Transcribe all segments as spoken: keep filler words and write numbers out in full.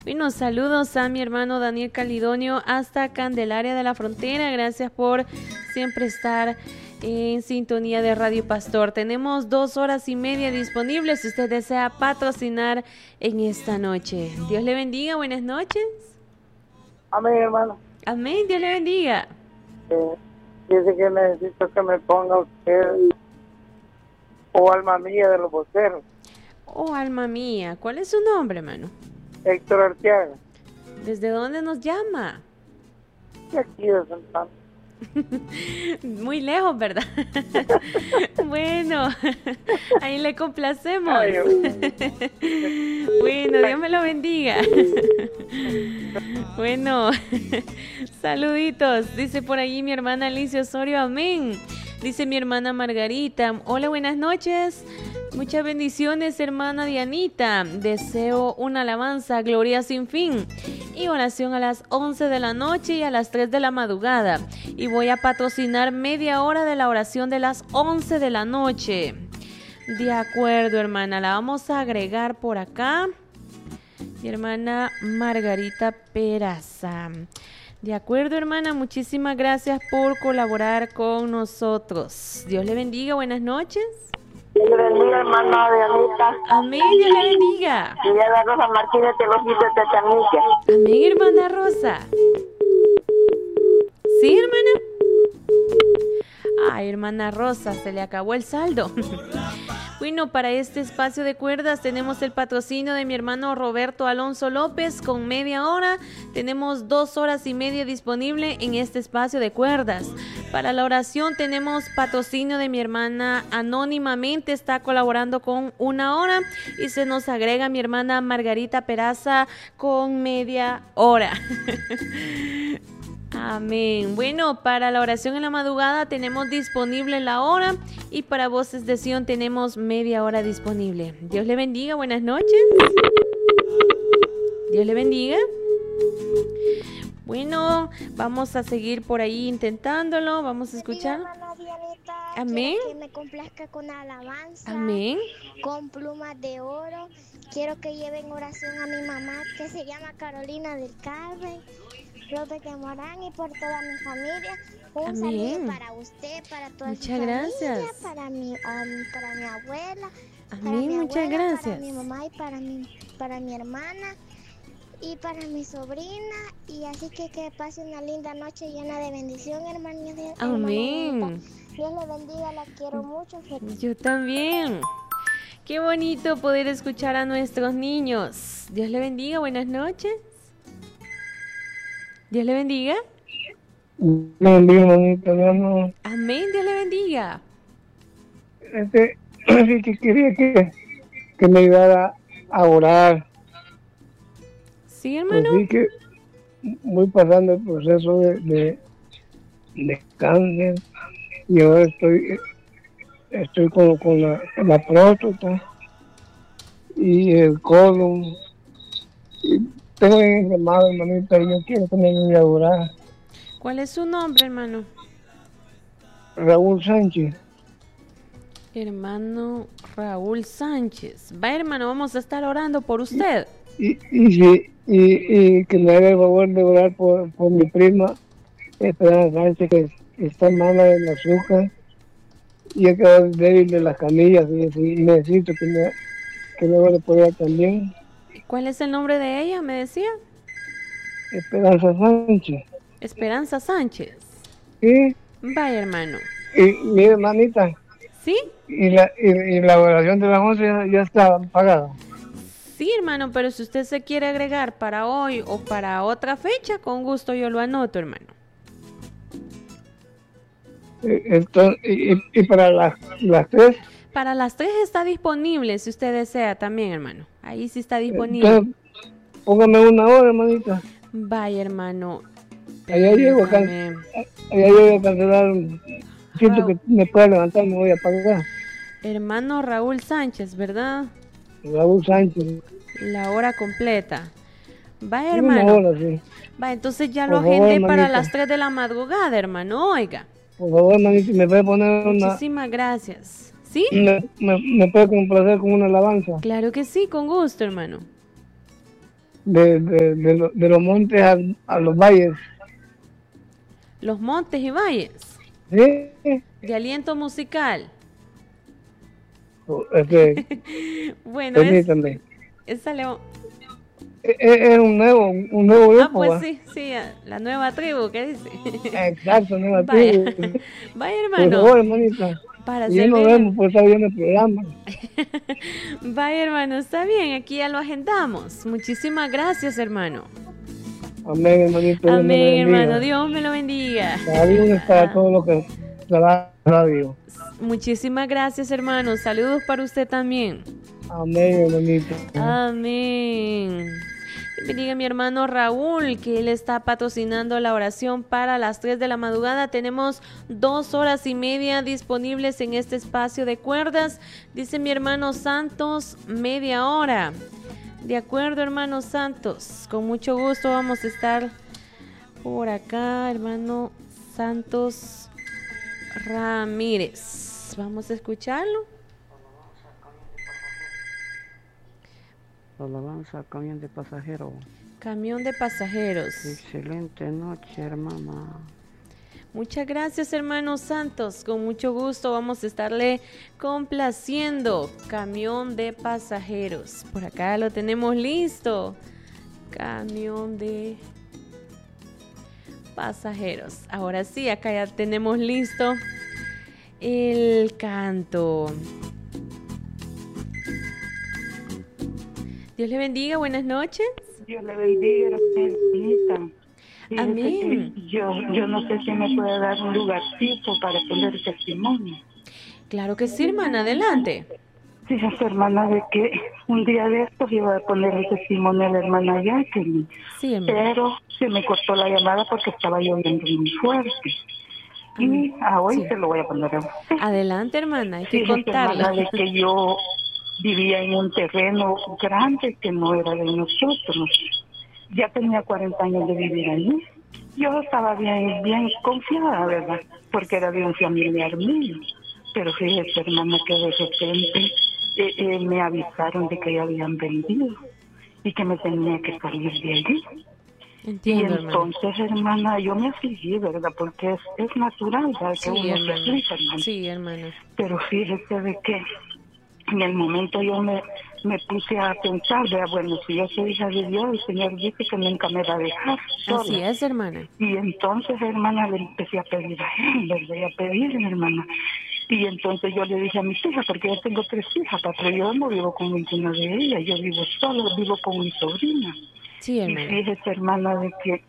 Bueno, saludos a mi hermano Daniel Calidonio hasta Candelaria de la Frontera. Gracias por siempre estar en sintonía de Radio Pastor. Tenemos dos horas y media disponibles si usted desea patrocinar en esta noche. Dios le bendiga, buenas noches. Amén, hermano. Amén, Dios le bendiga. Eh, dice que necesito que me ponga usted o alma mía de los voceros. Oh, alma mía, ¿cuál es su nombre, hermano? Héctor Arteaga. ¿Desde dónde nos llama? De aquí de Santana. Muy lejos, ¿verdad? Bueno, ahí le complacemos. Ay, bueno, Dios me lo bendiga. Bueno, saluditos. Dice por allí mi hermana Alicia Osorio, amén. Dice mi hermana Margarita, hola, buenas noches. Muchas bendiciones, hermana Dianita. Deseo una alabanza, gloria sin fin. Y oración a las once de la noche y a las tres de la madrugada. Y voy a patrocinar media hora de la oración de las once de la noche. De acuerdo, hermana. La vamos a agregar por acá. Mi hermana Margarita Peraza. De acuerdo, hermana. Muchísimas gracias por colaborar con nosotros. Dios le bendiga. Buenas noches. Dios le bendiga, hermana Dianita. Amén, Dios le bendiga. Y ya la Rosa Martínez te los dice de Tamilla. Amén, hermana Rosa. ¿Sí, hermana? Ay, hermana Rosa, se le acabó el saldo. Bueno, para este espacio de cuerdas tenemos el patrocinio de mi hermano Roberto Alonso López con media hora. Tenemos dos horas y media disponible en este espacio de cuerdas. Para la oración tenemos patrocinio de mi hermana Anónimamente, está colaborando con una hora. Y se nos agrega mi hermana Margarita Peraza con media hora. Amén. Bueno, para la oración en la madrugada tenemos disponible la hora y para voces de Sion tenemos media hora disponible. Dios le bendiga, buenas noches. Dios le bendiga. Bueno, vamos a seguir por ahí intentándolo, vamos a escuchar. Amén. Quiero que me complazca con alabanza. Amén. Con plumas de oro. Quiero que lleven oración a mi mamá que se llama Carolina del Carmen. López Morán y por toda mi familia. Un Amén. saludo para usted, para toda Muchas su familia, gracias. para mi, um, para mi abuela, para Amén, mi muchas abuela, gracias. para mi mamá y para mi, para mi hermana y para mi sobrina. Y así que que pase una linda noche llena de bendición, hermana. Amén. Dios le bendiga, la quiero mucho. Yo también. Qué bonito poder escuchar a nuestros niños. Dios le bendiga, buenas noches. Dios le bendiga. Me bendiga, manita, hermano. Amén, Dios le bendiga. Este, sí que quería que, que me ayudara a orar. Sí, Pues hermano. sí que voy pasando el proceso de, de, de cáncer y ahora estoy, estoy con, con la, la próstata y el colon. Y tengo bien enfermado, hermanita, y yo quiero que me ayude a orar. ¿Cuál es su nombre, hermano? Raúl Sánchez. Hermano Raúl Sánchez. Va, hermano, vamos a estar orando por usted. Y, y, sí, y, y que me haga el favor de orar por, por mi prima, Esperanza Sánchez, que está mala del azúcar y ha quedado débil de las canillas, y, y necesito que me, que me ore por ella también. ¿Cuál es el nombre de ella, me decía? Esperanza Sánchez. Esperanza Sánchez. Sí, Vaya, hermano. y mi hermanita, ¿Sí? y la, y, y la oración de las once ya, ya está pagada. Sí, hermano, pero si usted se quiere agregar para hoy o para otra fecha, con gusto yo lo anoto, hermano. Eh, Entonces, y, y- y para las, las tres, Para las tres está disponible, si usted desea también, hermano. Ahí sí está disponible. entonces, póngame una hora, hermanita. Vaya, hermano. Allá llego, can- Permítame. allá llego a cancelar. Siento que Raúl. me pueda levantar, me voy a pagar. Hermano Raúl Sánchez, ¿verdad? Raúl Sánchez. La hora completa. Vaya, Sí, una hermano. hora, sí. Va, entonces ya Por lo favor, agendé para hermanita. las tres de la madrugada, hermano. Oiga. Por favor, hermanita, me puede poner una. Muchísimas gracias. ¿Sí? Me, me, me puede complacer con una alabanza. Claro que sí, con gusto, hermano. de, de, de, lo- de los montes a, a los valles. Los montes y valles. ¿Sí? De aliento musical. Este, Bueno, es, permítame. esa León. Es, es un nuevo, un nuevo Ah, grupo. pues ¿va? sí, sí, la nueva tribu, ¿qué dice? Exacto, nueva Vaya, tribu. vaya Por hermano, favor, hermanita. para Y ya nos servirle. vemos por estar viendo el programa. Vaya hermano, está bien, aquí ya lo agendamos. Muchísimas gracias hermano. Amén, hermanito. Dios me lo Amén bendiga. hermano, Dios me lo bendiga. Saludos para Ah, todos los que trabajan en radio. muchísimas gracias hermano, saludos para usted también. Amén, hermanito. Amén. Bendiga a mi hermano Raúl, que él está patrocinando la oración para las tres de la madrugada. Tenemos dos horas y media disponibles en este espacio de cuerdas. Dice mi hermano Santos, media hora. De acuerdo, hermano Santos. Con mucho gusto vamos a estar por acá, hermano Santos Ramírez. Vamos a escucharlo. Alabanza, camión de pasajeros. Camión de pasajeros. Excelente noche, hermana. Muchas gracias, hermano Santos. Con mucho gusto vamos a estarle complaciendo. Camión de pasajeros. Por acá lo tenemos listo. Camión de pasajeros. Ahora sí, acá ya tenemos listo el canto. Dios le bendiga, buenas noches. Dios le bendiga, hermanita. Fíjese Amén. que Yo, yo no sé si me puede dar un lugarcito para poner testimonio. Claro que sí, hermana, adelante. Fíjese, hermana, de que un día de estos iba a poner el testimonio a la hermana Jacqueline, Sí, hermana. pero se me cortó la llamada porque estaba lloviendo muy fuerte. Y a hoy Sí. se lo voy a poner a usted. Adelante, hermana, hay que Fíjese, hermana, contarle. de que yo vivía en un terreno grande que no era de nosotros. Ya tenía cuarenta años de vivir allí. Yo estaba bien, bien confiada, ¿verdad? Porque era de un familiar mío. Pero fíjese, hermana, que de repente eh, eh, me avisaron de que ya habían vendido y que me tenía que salir de allí. Entiendo, Y hermana. entonces, hermana, yo me afligí, ¿verdad? Porque es, es natural, ¿verdad? Que Sí, uno se hermana. aflige, hermana. Sí, hermana. Pero fíjese de que en el momento yo me, me puse a pensar, vea, bueno, si yo soy hija de Dios, el Señor dice que nunca me va a dejar sola. Así es, hermana. Y entonces, hermana, le empecé a pedir a él, ¿verdad? Y a pedir, hermana. Y entonces yo le dije a mis hijas, porque yo tengo tres hijas, pero yo no vivo con ninguna de ellas, yo vivo sola, vivo con mi sobrina. Sí, Y hermana. fíjese, hermana, de que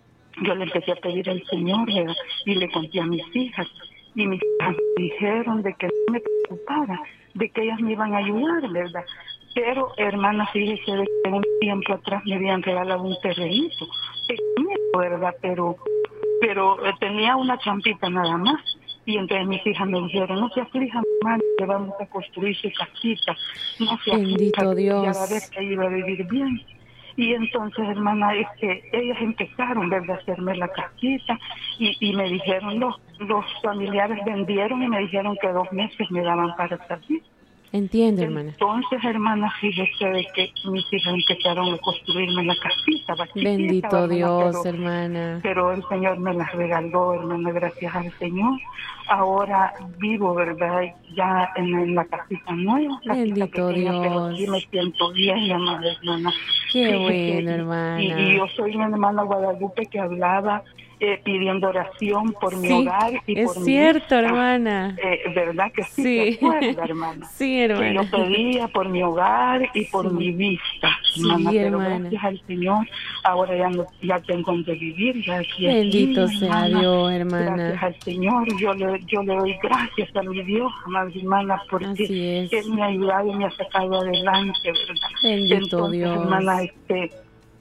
yo le empecé a pedir al Señor, ¿verdad? Y le conté a mis hijas. Y mis hijas me dijeron de que no me preocupara, de que ellas me iban a ayudar, ¿verdad? Pero, hermana, fíjese de que un tiempo atrás me habían regalado un terrenito, pequeñito, ¿verdad? Pero, pero eh, tenía una champita nada más. Y entonces mis hijas me dijeron, no se aflija, mamá, que vamos a construir su casita. No se Bendito aflija, Dios. ya va a ver que iba a vivir bien. Y entonces, hermana, es que ellas empezaron, ¿verdad?, a hacerme la casita y, y me dijeron, los, los familiares vendieron y me dijeron que dos meses me daban para salir. Entiendo, hermana. Entonces, hermana, fíjese de que mis hijas empezaron a construirme la casita. va chiquita, Bendito hermana, Dios, pero- hermana. pero el Señor me las regaló, hermana, gracias al Señor. Ahora vivo, ¿verdad?, ya en, en la casita nueva. la Bendito casita pequeña, pero Dios. sí me siento bien, amada hermana. Qué Fíjese, bueno, y- hermana. Y, y yo soy una hermana Guadalupe que hablaba eh, pidiendo oración por mi Sí, hogar y es por mi cierto, vista. hermana. Eh, ¿Verdad que sí? Sí. ¿Se acuerda, hermana? Sí, Que yo hermana. pedía por mi hogar y por Sí. mi vista, Sí, hermana, pero hermana. gracias al Señor, ahora ya no, ya tengo donde vivir, ya aquí Bendito aquí, sea hermana. Dios, Gracias hermana. al Señor, yo le, yo le doy gracias a mi Dios, amada hermana, porque Así es. Él me ha ayudado y me ha sacado adelante, ¿verdad? Bendito Entonces, Dios. hermana, este,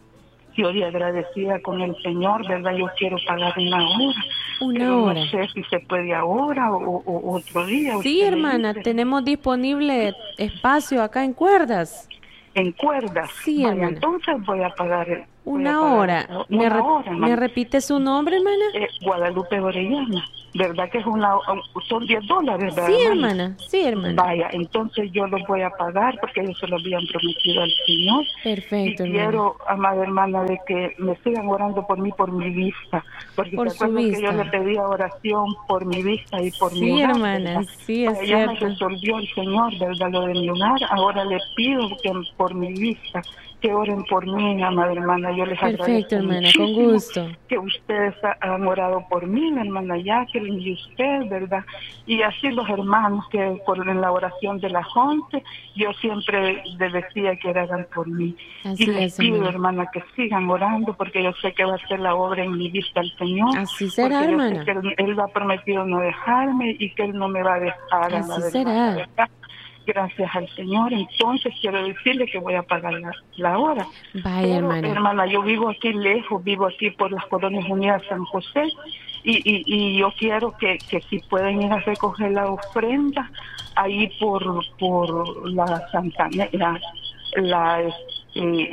yo le agradecida con el Señor, ¿verdad? Yo quiero pagar una hora. Una pero hora. No sé si se puede ahora o, o- o otro día. Sí, usted me hermana, dice. tenemos disponible espacio acá en Cuerdas. En cuerdas. Sí, Vaya, hermana. entonces voy a pagar Una Voy a hora. pagar ¿Me, una re- hora, hermana. ¿Me repite su nombre, hermana? Eh, Guadalupe Orellana. ¿Verdad que es una, son diez dólares, verdad, Sí, hermana? hermana. Sí, hermana. Vaya, entonces yo los voy a pagar porque ellos se lo habían prometido al Señor. Perfecto, Y hermana. quiero, amada hermana, de que me sigan orando por mí, por mi vista. Porque Por se su acuerdan que vista. yo le pedía oración por mi vista y por mi Sí, hogar, hermana. ¿verdad? Sí, es Vaya, ya me cierto. resolvió el Señor, ¿verdad? Lo de mi hogar. Ahora le pido que por mi vista, que oren por mí, amada hermana. Yo les Perfecto, agradezco hermana. Con muchísimo gusto. que ustedes han orado por mí, mi hermana Jacqueline y usted, ¿verdad? Y así los hermanos que por en la oración de las once, yo siempre les decía que oraran por mí. Así Y les es, pido, hermana. hermana, que sigan orando porque yo sé que va a ser la obra en mi vista el Señor. Así será, porque yo hermana. sé que él, él ha prometido no dejarme y que Él no me va a dejar, Así amada será. hermana, ¿verdad? Gracias al Señor. Entonces quiero decirle que voy a pagar la, la hora. Vaya, Pero, hermana. hermana, yo vivo aquí lejos, vivo aquí por las Colonias Unidas San José y, y, y yo quiero que, que si pueden ir a recoger la ofrenda ahí por por la Santa la la, eh,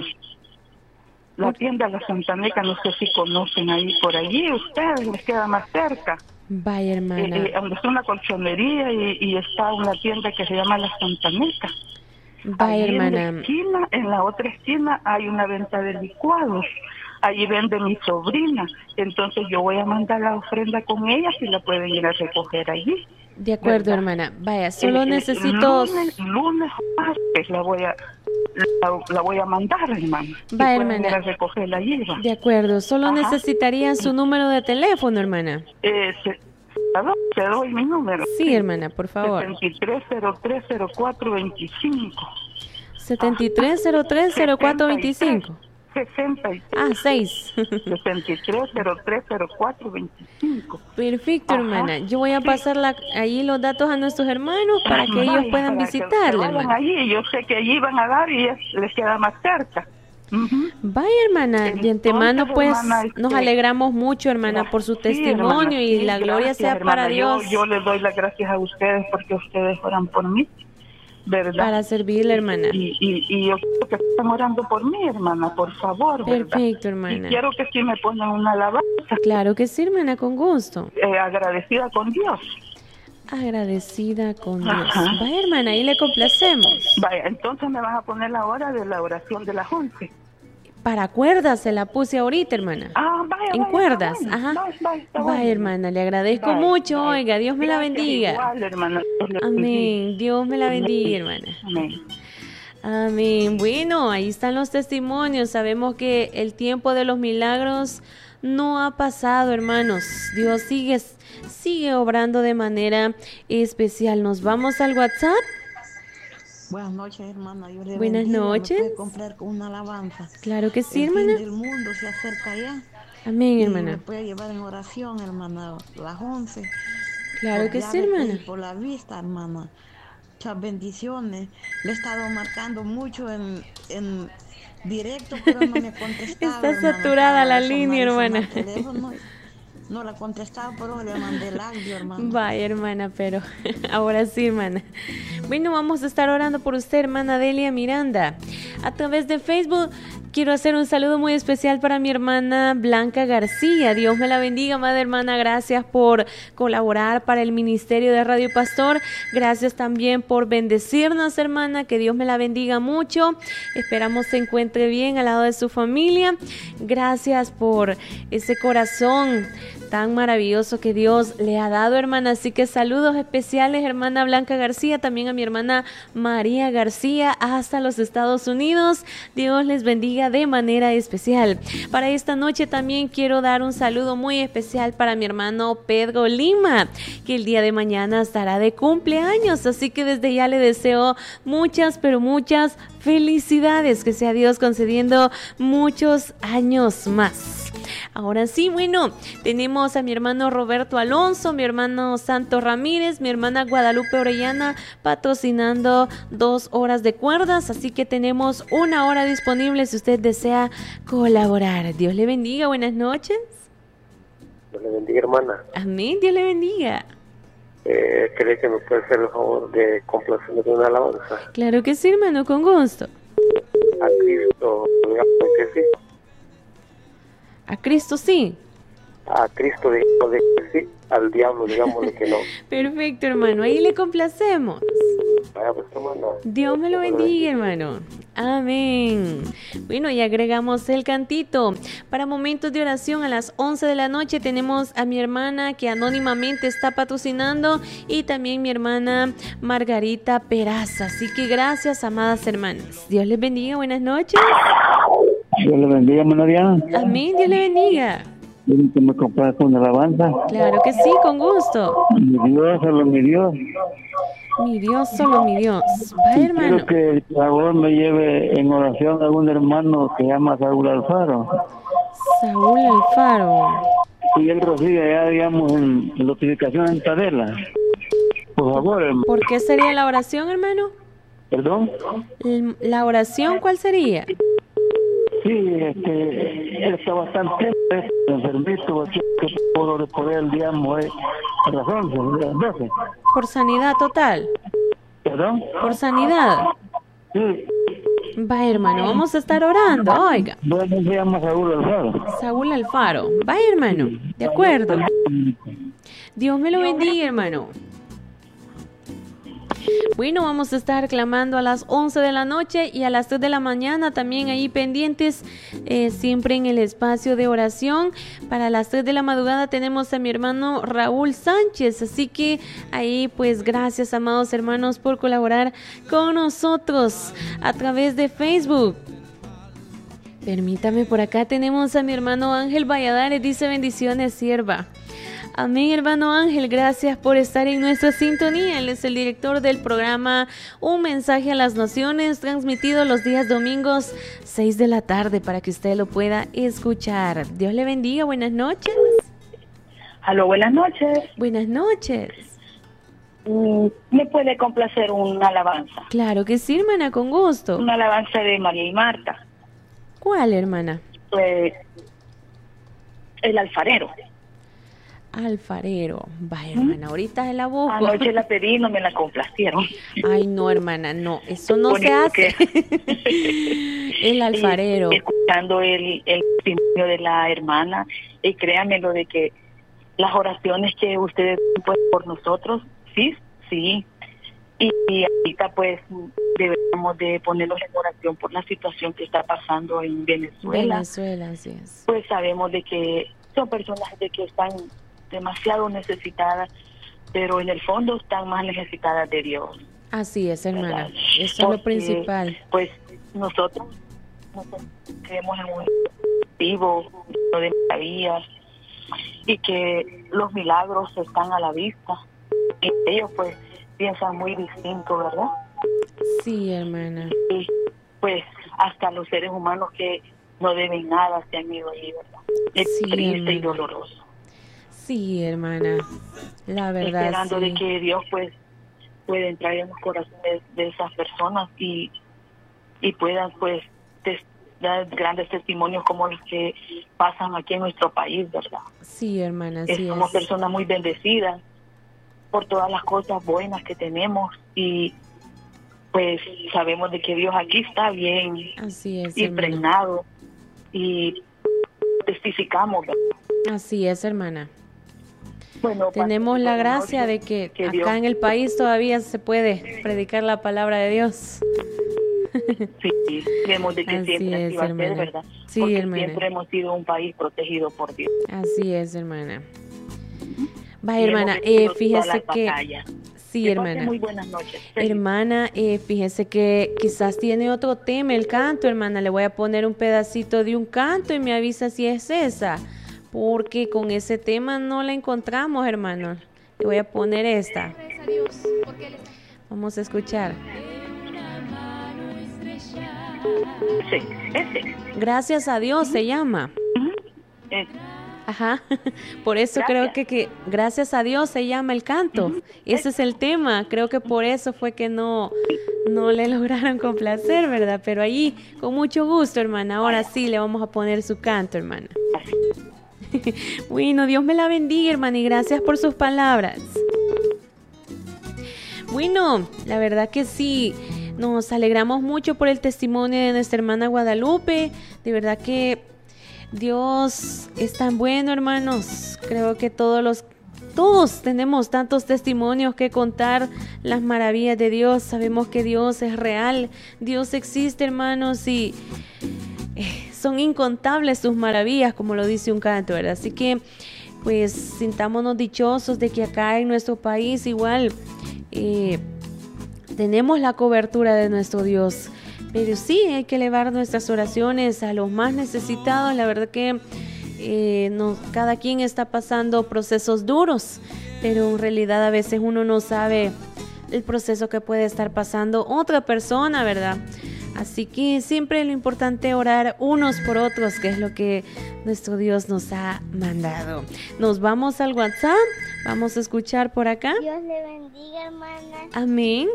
la tienda La Santaneca, no sé si conocen ahí por allí, ustedes les queda más cerca. Vaya, Eh, hermana. eh, donde está una colchonería y, y está una tienda que se llama La Santaneca. Vaya, Allí en la hermana. esquina, en la otra esquina, hay una venta de licuados. Allí vende mi sobrina. Entonces yo voy a mandar la ofrenda con ella si la pueden ir a recoger allí. De acuerdo, ¿verdad? hermana. Vaya, solo Eh, eh, necesito... Lunes, lunes o martes la voy a, la, la voy a mandar, hermana. Si Va, pueden hermana. ir a recogerla allí, va. De acuerdo, solo Ajá. necesitaría su número de teléfono, hermana. Eh, se- te doy- te doy mi número. Sí, hermana, por favor. setenta y tres cero tres cero cuatro veinticinco. setenta y tres cero tres cero cuatro veinticinco. sesenta y tres. Ah, seis. sesenta y tres cero tres cero cuatro veinticinco. Perfecto, Ajá. hermana. Yo voy a Sí. pasar la, ahí los datos a nuestros hermanos para que Vaya, ellos puedan para que- que visitarle, vayan hermana. allí, yo sé que allí van a dar y es- les queda más cerca. Ujú. Vaya, hermana, de Entonces, antemano pues hermana, nos este, alegramos mucho, hermana, por su Sí, testimonio hermana, y sí, la gloria gracias, sea hermana. para Yo- Dios, Yo, les doy las gracias a ustedes porque ustedes oran por mí, ¿verdad? para servirle, hermana. Y, y, y yo quiero que estén orando por mí, hermana, por favor, ¿verdad? Perfecto, Y hermana. quiero que sí me pongan una alabanza, Claro que sí, hermana, con gusto. eh, agradecida con Dios. Agradecida con Dios. Ajá. Vaya, hermana, ahí le complacemos. Vaya, entonces me vas a poner la hora de la oración de las once. Para cuerdas se la puse ahorita, hermana. Ah, vaya, En vaya, cuerdas, está bueno. ajá. Vaya, vaya, está Vaya, bueno. hermana, le agradezco Vaya, mucho. vaya. Oiga, Dios me la Gracias, bendiga. igual, hermana. Dios le bendiga. Amén. Dios me la bendiga, hermana. Amén. Amén. Bueno, ahí están los testimonios. Sabemos que el tiempo de los milagros no ha pasado, hermanos. Dios sigue, sigue obrando de manera especial. Nos vamos al WhatsApp. Buenas noches, hermana. Dios le Buenas bendiga. noches. ¿Me puede comprar con una alabanza? Claro que sí, El fin hermana. del mundo se acerca ya. Amén, Y hermana. me puede llevar en oración, hermana, las once. Claro Por que sí, diabetes hermana. y por la vista, hermana. Muchas bendiciones. Le he estado marcando mucho en, en directo, pero no me contestaba. Está hermana. saturada la Estaba de línea, sonar y sonar hermana. el teléfono y no la contestaba, pero le mandé el audio, hermana. Vaya, hermana, pero ahora sí, hermana. Bueno, vamos a estar orando por usted, hermana Delia Miranda. A través de Facebook quiero hacer un saludo muy especial para mi hermana Blanca García. Dios me la bendiga, madre hermana. Gracias por colaborar para el ministerio de Radio Pastor. Gracias también por bendecirnos, hermana. Que Dios me la bendiga mucho. Esperamos se encuentre bien al lado de su familia. Gracias por ese corazón tan maravilloso que Dios le ha dado, hermana. Así que saludos especiales, hermana Blanca García, también a mi hermana María García hasta los Estados Unidos. Dios les bendiga de manera especial. Para esta noche también quiero dar un saludo muy especial para mi hermano Pedro Lima, que el día de mañana estará de cumpleaños, así que desde ya le deseo muchas, pero muchas felicidades, que sea Dios concediendo muchos años más. Ahora sí, bueno, tenemos a mi hermano Roberto Alonso, mi hermano Santo Ramírez, mi hermana Guadalupe Orellana patrocinando dos horas de cuerdas, así que tenemos una hora disponible si usted desea colaborar. Dios le bendiga, buenas noches. Dios le bendiga, hermana. Amén, Dios le bendiga. Eh, ¿Cree que me puede hacer el favor de complacerme con una alabanza? Claro que sí, hermano, con gusto. A Cristo, digamos que sí. A Cristo sí. A Cristo digamos de que sí, al diablo digamos de que no. Perfecto, hermano, ahí le complacemos. Vaya, pues, hermano. Dios me lo bendiga, hermano. Amén. Bueno, y agregamos el cantito. Para momentos de oración a las once de la noche tenemos a mi hermana que anónimamente está patrocinando y también mi hermana Margarita Peraza. Así que gracias, amadas hermanas. Dios les bendiga, buenas noches. Dios le bendiga, hermana Diana. Amén, Dios le bendiga. ¿Quieren que me comparta con alabanza? Claro que sí, con gusto. Mi Dios, solo mi Dios. Mi Dios, solo mi Dios. Vaya, hermano. Quiero que el favor me lleve en oración a un hermano que se llama Saúl Alfaro. Saúl Alfaro. Y él recibe allá, digamos, en, en notificación en Tadela. Por favor, hermano. ¿Por qué sería la oración, hermano? ¿Perdón? ¿La oración cuál sería? Sí, este, él está bastante enfermito, así que por, por él, digamos, a las once, a las doce. ¿Por sanidad total? ¿Perdón? ¿Por sanidad? Sí. Va, hermano, vamos a estar orando, oiga. Bueno, se llama Saúl Alfaro. Saúl Alfaro. Va, hermano, de acuerdo. Dios me lo bendiga, hermano. Bueno, vamos a estar clamando a las once de la noche y a las tres de la mañana también ahí pendientes, eh, siempre en el espacio de oración. Para las tres de la madrugada tenemos a mi hermano Raúl Sánchez, así que ahí pues gracias, amados hermanos, por colaborar con nosotros a través de Facebook. Permítame, por acá tenemos a mi hermano Ángel Valladares, dice bendiciones, sierva. Amén, hermano Ángel, gracias por estar en nuestra sintonía. Él es el director del programa Un Mensaje a las Naciones, transmitido los días domingos, seis de la tarde, para que usted lo pueda escuchar. Dios le bendiga, buenas noches. Aló, buenas noches. Buenas noches. ¿Me puede complacer una alabanza? Claro que sí, hermana, con gusto. Una alabanza de María y Marta. ¿Cuál, hermana? Pues, el alfarero. Alfarero. Va, hermana, ahorita se la busco. Anoche la pedí y no me la complacieron. Ay, no, hermana, no, eso no se hace. El alfarero. Y, escuchando el, el testimonio de la hermana, y créanme lo de que las oraciones que ustedes pues por nosotros, sí, sí. Y, y ahorita pues debemos de ponernos en oración por la situación que está pasando en Venezuela. Venezuela, así es. Pues sabemos de que son personas de que están demasiado necesitadas, pero en el fondo están más necesitadas de Dios. Así es, hermana. ¿Verdad? Eso es lo principal. Pues nosotros, nosotros creemos en un vivo de maravillas y que los milagros están a la vista y ellos pues piensan muy distinto, ¿verdad? Sí, hermana. Y pues hasta los seres humanos que no deben nada se han ido ahí, ¿verdad? Es Sí, triste hermana. y doloroso. Sí, hermana. La verdad, Esperando sí. de que Dios pues pueda entrar en los corazones de esas personas y, y puedan pues tes- dar grandes testimonios como los que pasan aquí en nuestro país, ¿verdad? Sí, hermana, Eh, así Somos es. personas muy bendecidas por todas las cosas buenas que tenemos y pues sabemos de que Dios aquí está bien Así es, hermana. impregnado y testificamos, ¿verdad? Así es, hermana. Bueno, Tenemos la buenas gracia noches. de que Que Dios- acá en el país todavía se puede predicar la palabra de Dios. Sí, vemos de que Así siempre es, así va a ser, hermana. ¿verdad? Sí, Porque hermana. siempre hemos sido un país protegido por Dios. Así es, hermana. Va, Y hemos hermana, vencido eh, todas fíjese las que... batallas. Sí, Que pase hermana. muy buenas noches. Feliz. Hermana, eh, fíjese que quizás tiene otro tema el canto, hermana. Le voy a poner un pedacito de un canto y me avisa si es esa. Porque con ese tema no la encontramos, hermano. Le voy a poner esta. Vamos a escuchar. Sí, ese. Gracias a Dios se llama. Eh, Ajá. Por eso Gracias. creo que, que gracias a Dios se llama el canto. Ese es el tema. Creo que por eso fue que no, no le lograron complacer, ¿verdad? Pero ahí, con mucho gusto, hermana. Ahora sí le vamos a poner su canto, hermana. Bueno, Dios me la bendiga, hermana, y gracias por sus palabras. Bueno, la verdad que sí, nos alegramos mucho por el testimonio de nuestra hermana Guadalupe. De verdad que Dios es tan bueno, hermanos. Creo que todos los Todos tenemos tantos testimonios que contar, las maravillas de Dios. Sabemos que Dios es real, Dios existe, hermanos, y eh, son incontables sus maravillas, como lo dice un canto, ¿verdad? Así que, pues, sintámonos dichosos de que acá en nuestro país igual eh, tenemos la cobertura de nuestro Dios. Pero sí, hay que elevar nuestras oraciones a los más necesitados. La verdad que Eh, no, cada quien está pasando procesos duros, pero en realidad a veces uno no sabe el proceso que puede estar pasando otra persona, ¿verdad? Así que siempre lo importante es orar unos por otros, que es lo que nuestro Dios nos ha mandado. Nos vamos al WhatsApp, vamos a escuchar por acá. Dios le bendiga, hermana. Amén.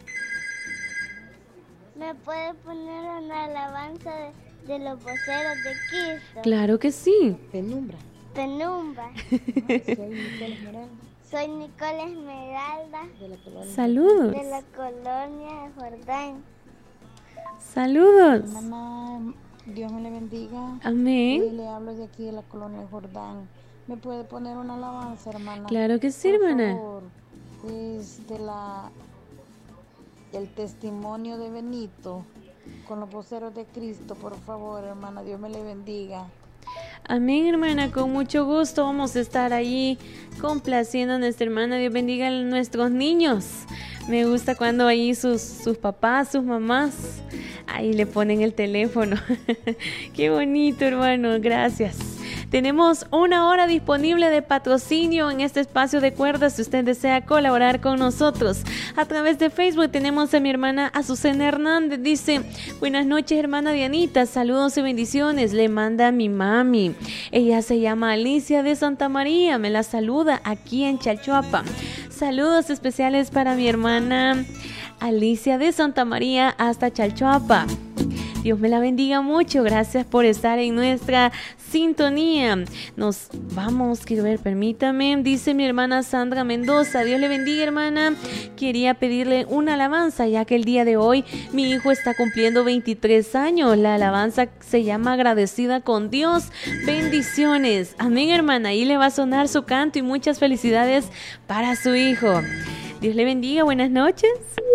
¿Me puede poner una alabanza de, de los voceros de Cristo? Claro que sí. Penumbra. Penumbra. Soy Nicole Esmeralda. Soy Nicole Esmeralda. De la colonia. Saludos. De la colonia de Jordán. Saludos. Mamá, Dios me le bendiga. Amén. Y le hablo de aquí de la colonia de Jordán. ¿Me puede poner una alabanza, hermana? Claro que sí, por hermana. Favor. Es de la el testimonio de Benito con los voceros de Cristo, por favor, hermana. Dios me le bendiga. Amén, hermana, con mucho gusto vamos a estar ahí complaciendo a nuestra hermana. Dios bendiga a nuestros niños. Me gusta cuando ahí sus, sus papás, sus mamás, ahí le ponen el teléfono. Qué bonito, hermano, gracias. Tenemos una hora disponible de patrocinio en este espacio de cuerdas. Si usted desea colaborar con nosotros a través de Facebook, tenemos a mi hermana Azucena Hernández. Dice: buenas noches, hermana Dianita, saludos y bendiciones. Le manda a mi mami. Ella se llama Alicia de Santa María. Me la saluda aquí en Chalchuapa. Saludos especiales para mi hermana Alicia de Santa María hasta Chalchuapa. Dios me la bendiga mucho. Gracias por estar en nuestra sintonía. Nos vamos, quiero ver, permítame. Dice mi hermana Sandra Mendoza: Dios le bendiga, hermana. Quería pedirle una alabanza, ya que el día de hoy mi hijo está cumpliendo veintitrés años. La alabanza se llama Agradecida con Dios. Bendiciones. Amén, hermana. Ahí le va a sonar su canto y muchas felicidades para su hijo. Dios le bendiga. Buenas noches.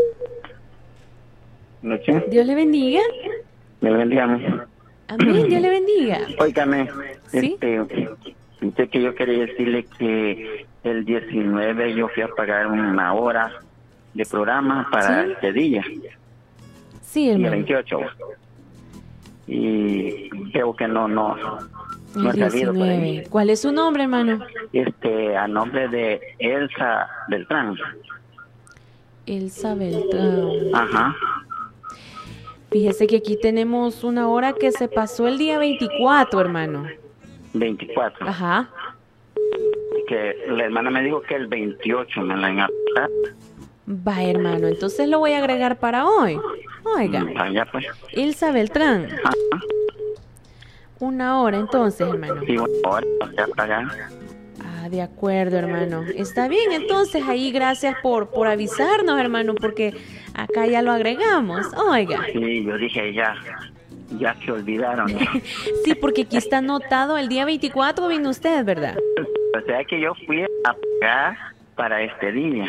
Noche. Dios le bendiga. Me bendiga. Amén, Dios le bendiga. Óigame, ¿sí? este, sé que yo quería decirle que el diecinueve yo fui a pagar una hora de programa para ¿sí? este día. Sí, hermano. Y el veintiocho. Y creo que no, no, no el he salido por ahí. diecinueve. ¿Cuál es su nombre, hermano? Este, a nombre de Elsa Beltrán. Elsa Beltrán. Ajá. Fíjese que aquí tenemos una hora que se pasó el día veinticuatro, hermano. veinticuatro. Ajá. Que la hermana me dijo que el veintiocho me la iban a pasar. Va, hermano, entonces lo voy a agregar para hoy. Oiga. Vaya, pues. Elsa Beltrán. Ajá. Una hora entonces, hermano. Sí, una hora para pagar. Ah, de acuerdo, hermano. Está bien, entonces ahí gracias por, por avisarnos, hermano, porque acá ya lo agregamos. Oiga. Sí, yo dije ya, ya se olvidaron. Sí, porque aquí está anotado el día veinticuatro vino usted, ¿verdad? O sea que yo fui a pagar para este día.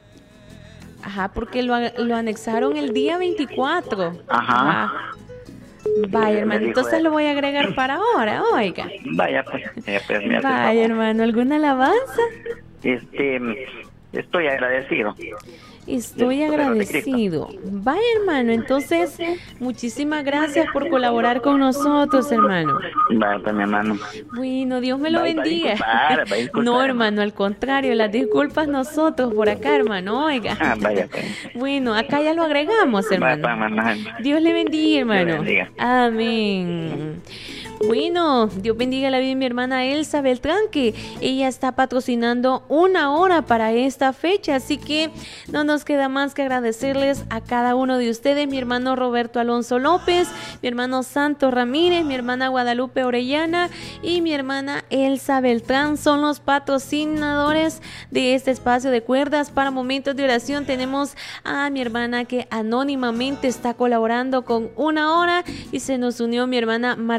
Ajá, porque lo, lo anexaron el día veinticuatro. Ajá. Ajá. Vaya, hermano, entonces lo voy a agregar para ahora, oiga. Vaya, pues. Eh, pues me hace Vaya, favor. hermano, ¿alguna alabanza? Este, estoy agradecido. Estoy agradecido. Vaya, hermano, entonces, muchísimas gracias por colaborar con nosotros, hermano. Vaya, pues, mi hermano. Bueno, Dios me lo Vaya, bendiga. va a disculpar, va a disculpar. No, hermano, al contrario, las disculpas nosotros por acá, hermano, oiga. Ah, vaya, pues. Bueno, acá ya lo agregamos, hermano. Vaya, pues, hermano. Dios le bendiga, hermano. Dios le bendiga. Amén. Bueno, Dios bendiga la vida de mi hermana Elsa Beltrán, que ella está patrocinando una hora para esta fecha, así que no nos queda más que agradecerles a cada uno de ustedes, mi hermano Roberto Alonso López, mi hermano Santos Ramírez, mi hermana Guadalupe Orellana y mi hermana Elsa Beltrán, son los patrocinadores de este espacio de cuerdas para momentos de oración. Tenemos a mi hermana que anónimamente está colaborando con una hora y se nos unió mi hermana Margarita Pérez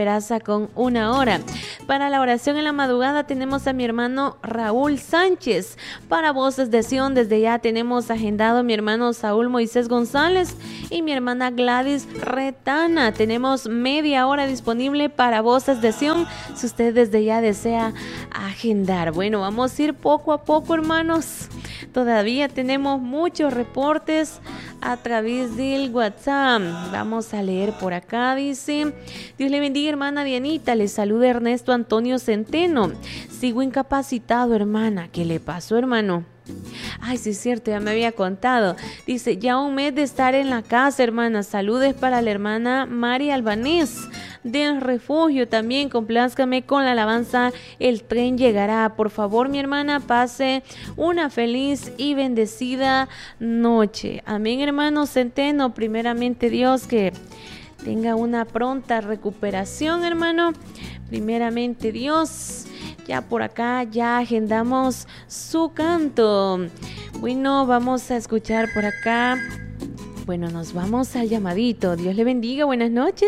Peraza con una hora. Para la oración en la madrugada tenemos a mi hermano Raúl Sánchez. Para Voces de Sion desde ya tenemos agendado a mi hermano Saúl Moisés González y mi hermana Gladys Retana. Tenemos media hora disponible para Voces de Sion si usted desde ya desea agendar. Bueno, vamos a ir poco a poco, hermanos. Todavía tenemos muchos reportes a través del WhatsApp. Vamos a leer por acá, dice: Dios le bendiga, hermana Dianita, le saluda Ernesto Antonio Centeno. Sigo incapacitado, hermana. ¿Qué le pasó, hermano? Ay, sí es cierto, ya me había contado. Dice, ya un mes de estar en la casa, hermana. Saludes para la hermana María Albanés del Refugio. También complázcame con la alabanza El tren llegará. Por favor, mi hermana, pase una feliz y bendecida noche. Amén, hermano Centeno. Primeramente, Dios, que tenga una pronta recuperación, hermano. Primeramente, Dios. Ya por acá ya agendamos su canto. Bueno, vamos a escuchar por acá. Bueno, nos vamos al llamadito. Dios le bendiga, buenas noches.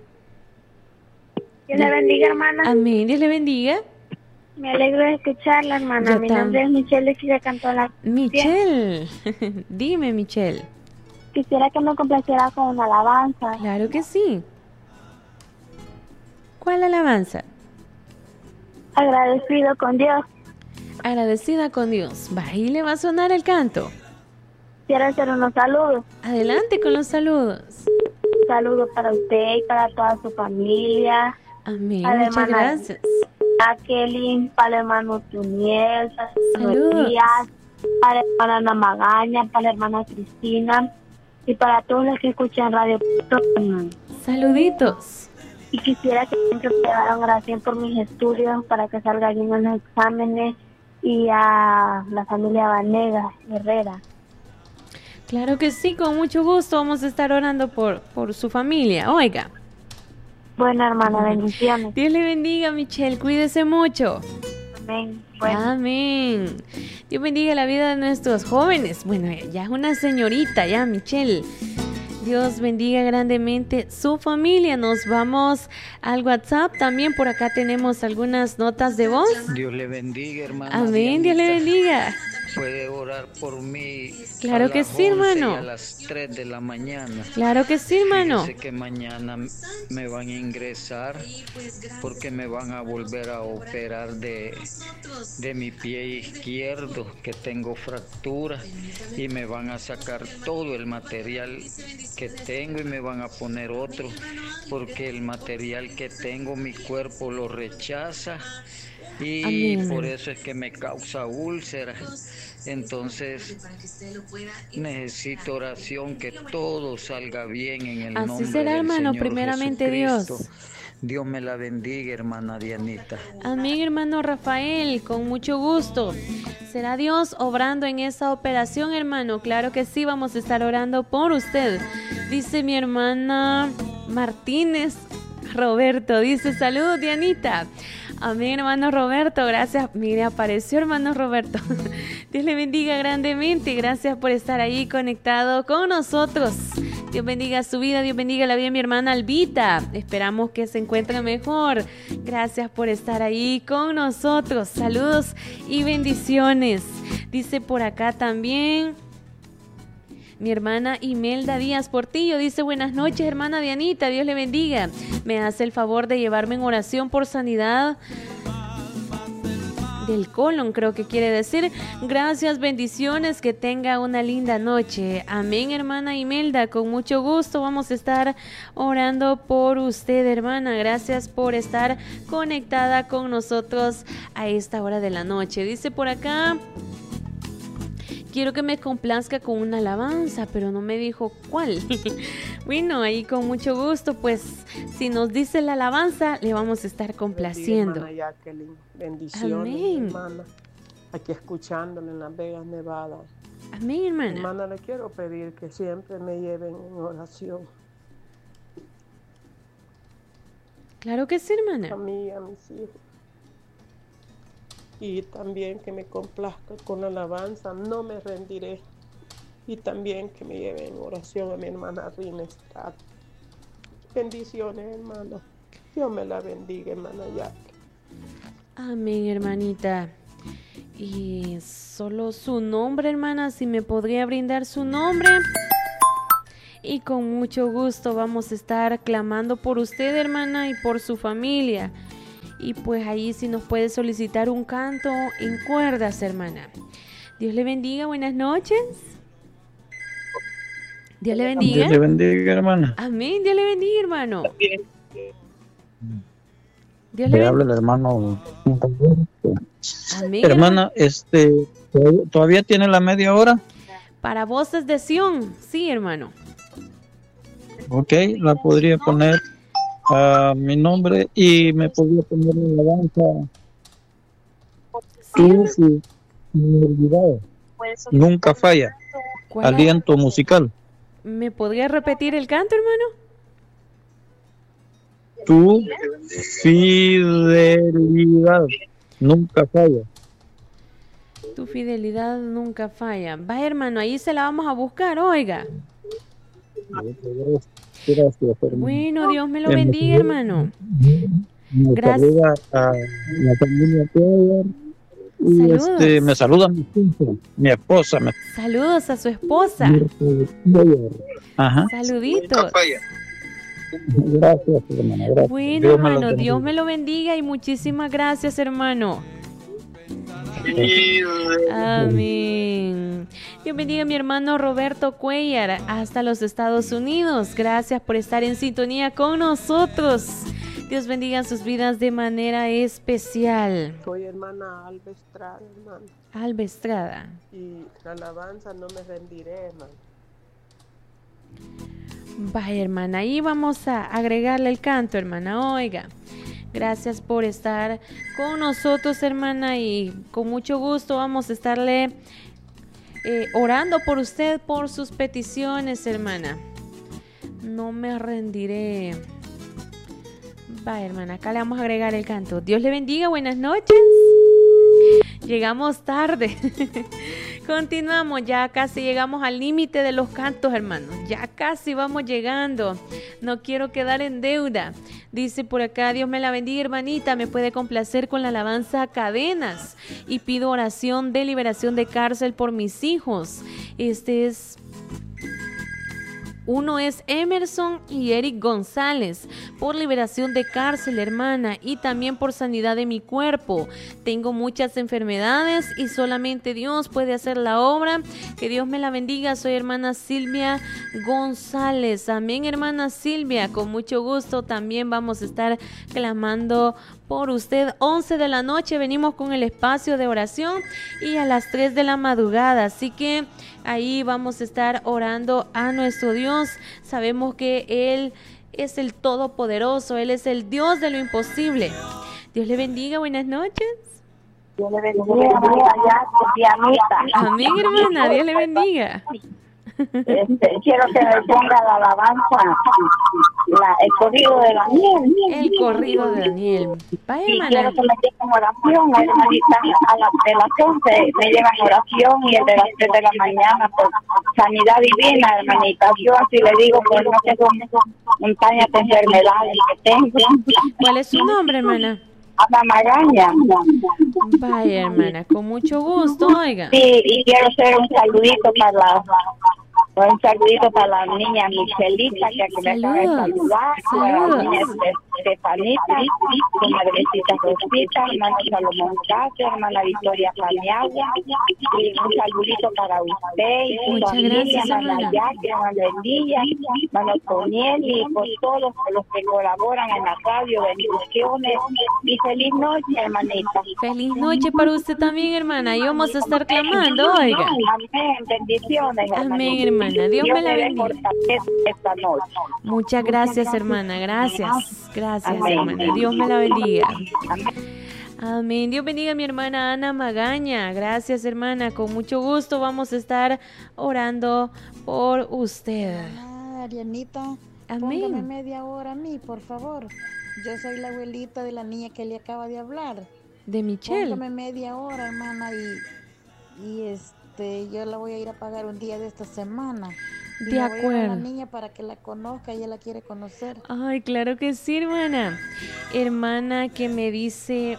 Dios le bendiga, hermana. Amén, Dios le bendiga. Me alegro de escucharla, hermana. Yo Mi tam- nombre es Michelle y quisiera cantar la Michelle, dime, Michelle. Quisiera que me complaciera con una alabanza. Claro que sí. ¿Cuál alabanza? Agradecido con Dios. Agradecida con Dios. Va, ahí le va a sonar el canto. Quiero hacer unos saludos. Adelante con los saludos. Saludos para usted y para toda su familia. Amén, Para la muchas hermana gracias. Jacqueline, para el hermano Tuniel, para el hermano Saludos. Elías, para la hermana Ana Magaña, para la hermana Cristina y para todos los que escuchan Radio Punto. Saluditos. Y quisiera que siempre me hagan oración por mis estudios para que salga bien en los exámenes y a la familia Vanegas Herrera. Claro que sí, con mucho gusto vamos a estar orando por, por su familia. Oiga. Bueno, hermana, bendiciones. Dios le bendiga, Michelle. Cuídese mucho. Amén. Bueno. Amén. Dios bendiga la vida de nuestros jóvenes. Bueno, ya es una señorita, ya, Michelle. Dios bendiga grandemente su familia. Nos vamos al WhatsApp. También por acá tenemos algunas notas de voz. Dios le bendiga, hermana. Amén, Dios le bendiga. Puede orar por mí. Claro a que las sí, once hermano. y a las tres de la mañana. Claro que sí, hermano. Fíjese que mañana me van a ingresar porque me van a volver a operar de, de mi pie izquierdo, que tengo fractura, y me van a sacar todo el material que tengo y me van a poner otro, porque el material que tengo mi cuerpo lo rechaza. Y Amén. por eso es que me causa úlcera. Entonces necesito oración, que todo salga bien en el Así nombre será, del hermano, Señor primeramente Jesucristo. Dios. Dios me la bendiga, hermana Dianita. Amén, hermano Rafael, con mucho gusto. ¿Será Dios obrando en esa operación, hermano? Claro que sí, vamos a estar orando por usted. Dice mi hermana Martínez Roberto, dice, saludos, Dianita. Amén, hermano Roberto, gracias. Mire, apareció hermano Roberto. Dios le bendiga grandemente. Gracias por estar ahí conectado con nosotros. Dios bendiga su vida, Dios bendiga la vida de mi hermana Albita. Esperamos que se encuentre mejor. Gracias por estar ahí con nosotros. Saludos y bendiciones. Dice por acá también mi hermana Imelda Díaz Portillo, dice, buenas noches, hermana Dianita, Dios le bendiga. Me hace el favor de llevarme en oración por sanidad del colon, creo que quiere decir. Gracias, bendiciones, que tenga una linda noche. Amén, hermana Imelda, con mucho gusto vamos a estar orando por usted, hermana. Gracias por estar conectada con nosotros a esta hora de la noche. Dice por acá, quiero que me complazca con una alabanza, pero no me dijo cuál. Bueno, ahí con mucho gusto, pues si nos dice la alabanza, le vamos a estar complaciendo. Bendiga, hermana Jacqueline. Bendiciones, Amén. hermana. Aquí escuchándole en Las Vegas, Nevada. Amén, hermana. Hermana, le quiero pedir que siempre me lleven en oración. Claro que sí, hermana. A mí y a mis hijos. Y también que me complazca con la alabanza, no me rendiré. Y también que me lleve en oración a mi hermana Rina Estrada. Bendiciones, hermano. Dios me la bendiga, hermana Jackie. Amén, hermanita. Y solo su nombre, hermana, si me podría brindar su nombre. Y con mucho gusto vamos a estar clamando por usted, hermana, y por su familia. Y pues ahí si nos puede solicitar un canto en cuerdas, hermana. Dios le bendiga, buenas noches. Dios le bendiga. Dios le bendiga, hermana. Amén, Dios le bendiga, hermano. Dios le le habla el hermano. Amén, hermana, este, ¿todavía tiene la media hora? Para voces de Sion, sí, hermano. Ok, la podría poner a uh, mi nombre y me podría poner la alabanza. Tú, sí, mi olvidado. Nunca falla. Aliento musical. ¿Me podría repetir el canto, hermano? Tu fidelidad nunca falla. Tu fidelidad nunca falla. Va, hermano, ahí se la vamos a buscar, oiga. Gracias, hermano. Bueno, Dios me lo bendiga, hermano. Gracias. A la familia Pedro. Y saludos. Este, me saluda mi esposa, mi esposa. Me... Saludos a su esposa. Ajá. Saluditos. Gracias, hermana. Gracias. Bueno, Dios hermano, me Dios me lo bendiga y muchísimas gracias, hermano. Amén. Dios bendiga a mi hermano Roberto Cuellar hasta los Estados Unidos. Gracias por estar en sintonía con nosotros. Dios bendiga sus vidas de manera especial. Soy hermana Alba Estrada, hermano. Alba Estrada. Y la alabanza no me rendiré, hermano. Vaya, hermana, ahí vamos a agregarle el canto, hermana. Oiga, gracias por estar con nosotros, hermana, y con mucho gusto vamos a estarle eh, orando por usted, por sus peticiones, hermana. No me rendiré. Va, hermana, acá le vamos a agregar el canto. Dios le bendiga, buenas noches. Llegamos tarde. Continuamos, ya casi llegamos al límite de los cantos, hermanos. Ya casi vamos llegando. No quiero quedar en deuda. Dice por acá, Dios me la bendiga, hermanita. Me puede complacer con la alabanza Cadenas. Y pido oración de liberación de cárcel por mis hijos. Este es... Uno es Emerson y Eric González, por liberación de cárcel, hermana, y también por sanidad de mi cuerpo. Tengo muchas enfermedades y solamente Dios puede hacer la obra. Que Dios me la bendiga. Soy hermana Silvia González. Amén, hermana Silvia. Con mucho gusto también vamos a estar clamando por usted. once de la noche venimos con el espacio de oración y a las tres de la madrugada. Así que ahí vamos a estar orando a nuestro Dios. Sabemos que Él es el Todopoderoso. Él es el Dios de lo imposible. Dios le bendiga. Buenas noches. Dios le bendiga, Dianita. Amén, hermana. Dios le bendiga. Este, quiero que me ponga la alabanza, la, el corrido de Daniel. El corrido de Daniel. Vaya, y hermana. quiero que me lleven oración, hermanita, a las de las once me llevan oración y el de las tres de la mañana por sanidad divina, hermanita. Yo así le digo, pues no sé, son montañas de enfermedades que tengo. ¿Cuál es su nombre, hermana? Ana Magaña. Vaya, hermana, con mucho gusto, oiga. Sí, y quiero hacer un saludito para la, un saludito para la niña Michelita, que aquí me acaba de saludar, para la niña Estefanita, su madrecita Rosita, hermano Salomón Cáceres, hermana Victoria Paniagua, y un saludito para usted y su Muchas familia, gracias, hermana hermana. Jackie, hermana Elía, hermano Toniel, y por todos los que colaboran en la radio, bendiciones, y feliz noche, hermanita. Feliz noche para usted también, hermana. Y vamos a estar clamando, oiga. Amén, bendiciones, hermanita. Amén, hermana. Dios me la dé bendiga. fortaleza esta noche. Muchas gracias, hermana. Gracias. Gracias, Amén. hermana. Dios me la bendiga. Amén. Dios bendiga a mi hermana Ana Magaña. Gracias, hermana. Con mucho gusto vamos a estar orando por usted. Ah, Arianita, Amén. póngame media hora a mí, por favor. Yo soy la abuelita de la niña que le acaba de hablar. De Michelle. Póngame media hora, hermana, y, y este, yo la voy a ir a pagar un día de esta semana. Y De me voy a llevar a la acuerdo. niña para que la conozca, ella la quiere conocer. Ay, claro que sí, hermana. Hermana que me dice,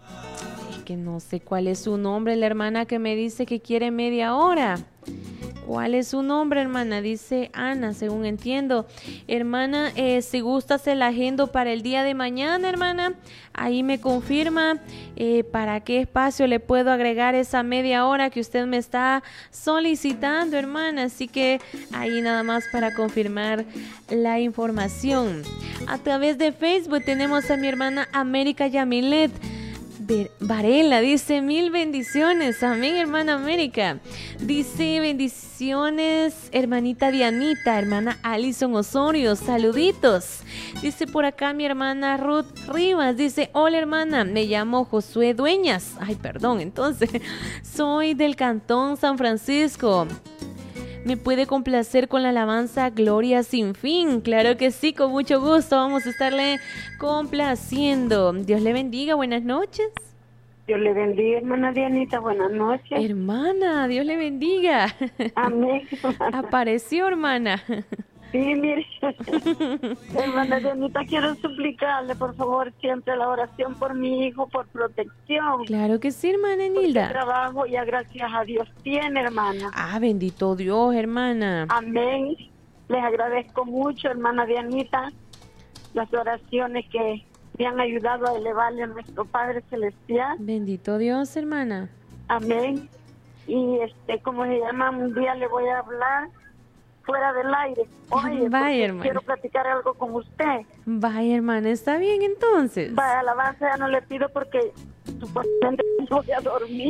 es que no sé cuál es su nombre, la hermana que me dice que quiere media hora. ¿Cuál es su nombre, hermana? Dice Ana, según entiendo. Hermana, eh, si gusta se la agendo para el día de mañana, hermana. Ahí me confirma eh, para qué espacio le puedo agregar esa media hora que usted me está solicitando, hermana. Así que ahí nada más para confirmar la información. A través de Facebook tenemos a mi hermana América Yamilet Varela, dice mil bendiciones, amén, hermana América. Dice bendiciones, hermanita Dianita, hermana Alison Osorio, saluditos. Dice por acá mi hermana Ruth Rivas, dice hola hermana, me llamo Josué Dueñas. Ay, perdón, entonces, soy del Cantón San Francisco. ¿Me puede complacer con la alabanza Gloria sin fin? Claro que sí, con mucho gusto. Vamos a estarle complaciendo. Dios le bendiga. Buenas noches. Dios le bendiga, hermana Dianita. Buenas noches. Hermana, Dios le bendiga. Amén. Apareció, hermana. Sí, mire. Hermana Dianita, quiero suplicarle, por favor, siempre la oración por mi hijo, por protección. Claro que sí, hermana Nilda. Porque trabajo ya gracias a Dios tiene, hermana. Ah, bendito Dios, hermana. Amén. Les agradezco mucho, hermana Dianita, las oraciones que me han ayudado a elevarle a nuestro Padre Celestial. Bendito Dios, hermana. Amén. Y este, como se llama, un día le voy a hablar fuera del aire. Oye, vaya, hermana. Quiero platicar algo con usted. Vaya, hermana, está bien entonces. Vaya, alabanza ya no le pido porque supuestamente no voy a dormir.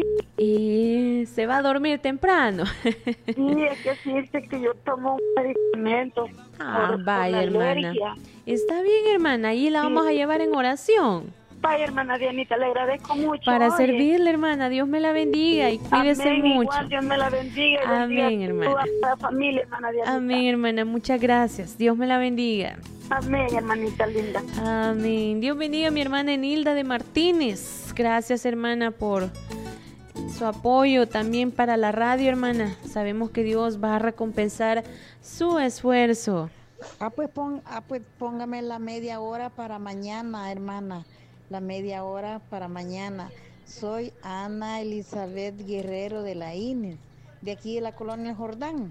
Y se va a dormir temprano. Sí, es que sí, dice que yo tomo un medicamento. Ah, por, vaya, por hermana. Alergia. Está bien, hermana, ahí la Sí. vamos a llevar en oración. Vaya, hermana Dianita, le agradezco mucho. Para Oye. servirle, hermana. Dios me la bendiga y cuídese Amén, mucho. igual, Dios me la bendiga. Y Amén, bendiga a hermana. toda la familia, hermana Dianita. Amén, hermana. Muchas gracias. Dios me la bendiga. Amén, hermanita linda. Amén. Dios bendiga a mi hermana Enilda de Martínez. Gracias, hermana, por su apoyo también para la radio, hermana. Sabemos que Dios va a recompensar su esfuerzo. Ah, pues, pon, ah, pues póngame la media hora para mañana, hermana. La media hora para mañana. Soy Ana Elizabeth Guerrero de la I N E S, de aquí de la colonia Jordán.